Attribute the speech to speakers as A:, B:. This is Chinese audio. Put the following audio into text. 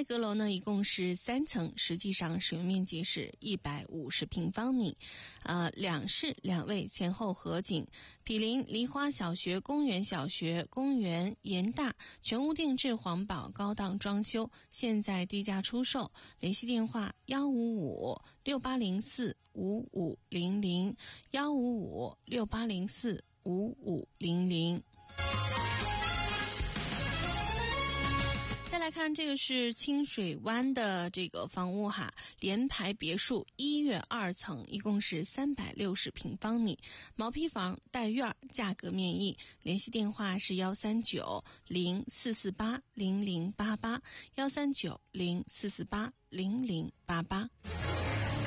A: 阁楼呢一共是3层，实际上使用面积是150平方米。2室2卫，前后合景，毗邻梨花小学、公园小学，公园严大，全屋定制环保高档装修，现在低价出售。联系电话155-6804-5500 155-6804-5500。再来看这个是清水湾的这个房屋哈，联排别墅1月2层，一共是360平方米，毛坯房带院，价格面议。联系电话是139-0448-0088 139-0448-0088。